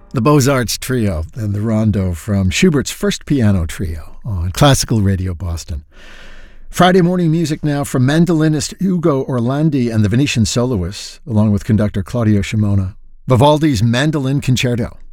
The Beaux-Arts Trio and the Rondo from Schubert's first piano trio on Classical Radio Boston. Friday morning music now from mandolinist Ugo Orlandi and the Venetian Soloists, along with conductor Claudio Scimona. Vivaldi's Mandolin Concerto.